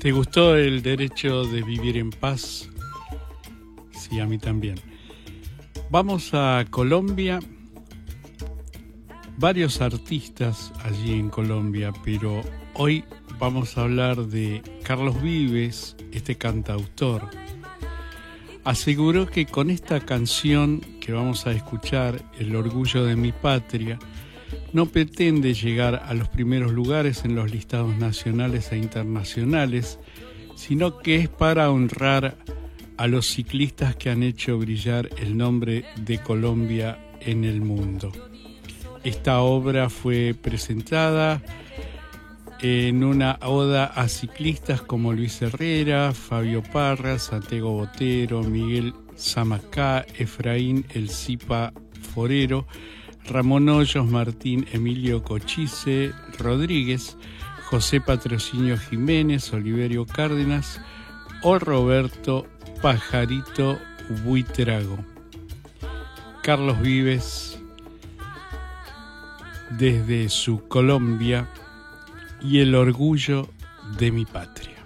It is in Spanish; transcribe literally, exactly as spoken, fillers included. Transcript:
¿Te gustó el derecho de vivir en paz? Sí, a mí también. Vamos a Colombia. Varios artistas allí en Colombia, pero hoy vamos a hablar de Carlos Vives, este cantautor. Aseguró que con esta canción que vamos a escuchar, El orgullo de mi patria, no pretende llegar a los primeros lugares en los listados nacionales e internacionales, sino que es para honrar a los ciclistas que han hecho brillar el nombre de Colombia en el mundo. Esta obra fue presentada en una oda a ciclistas como Luis Herrera, Fabio Parra, Santiago Botero, Miguel Zamacá, Efraín El Zipa Forero, Ramón Hoyos, Martín Emilio Cochise Rodríguez, José Patrocinio Jiménez, Oliverio Cárdenas o Roberto Pajarito Buitrago. Carlos Vives, desde su Colombia y el orgullo de mi patria.